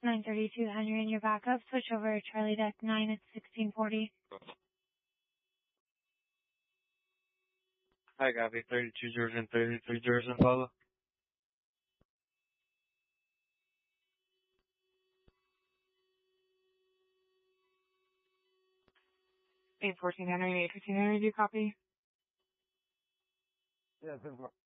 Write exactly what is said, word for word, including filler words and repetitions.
nine thirty-two Henry in your backup. Switch over to Charlie Deck nine at sixteen forty. Hi, copy. thirty-two Georgian, thirty-three Georgian, follow. eight fourteen Henry, eight fifteen Henry, do you copy? Yeah, ten four.